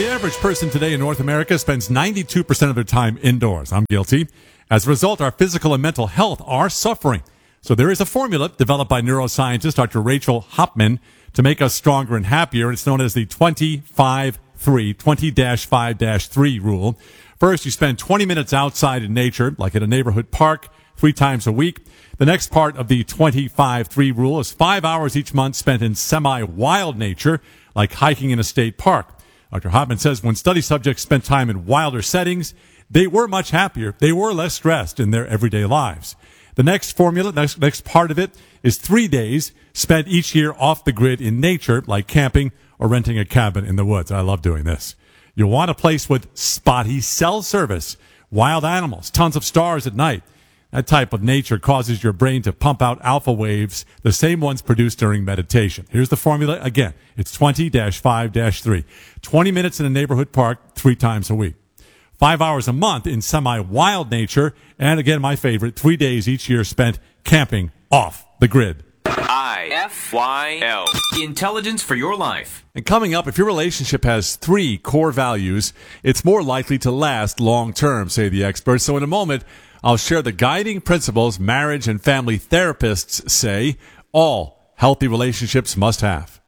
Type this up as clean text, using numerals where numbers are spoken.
the average person today in North America spends 92% of their time indoors. I'm guilty. As a result, our physical and mental health are suffering. So there is a formula developed by neuroscientist Dr. Rachel Hopman to make us stronger and happier. And it's known as the 20-5-3 rule. First, you spend 20 minutes outside in nature, like at a neighborhood park, 3 times a week. The next part of the 20-5-3 rule is 5 hours each month spent in semi-wild nature, like hiking in a state park. Dr. Hopman says when study subjects spent time in wilder settings, they were much happier. They were less stressed in their everyday lives. The next formula, next part of it, is 3 days spent each year off the grid in nature, like camping or renting a cabin in the woods. I love doing this. You want a place with spotty cell service, wild animals, tons of stars at night. That type of nature causes your brain to pump out alpha waves, the same ones produced during meditation. Here's the formula again. It's 20-5-3. 20 minutes in a neighborhood park 3 times a week. 5 hours a month in semi-wild nature. And again, my favorite, 3 days each year spent camping off the grid. IFYL. Intelligence for your life. And coming up, if your relationship has 3 core values, it's more likely to last long term, say the experts. So in a moment, I'll share the guiding principles marriage and family therapists say all healthy relationships must have.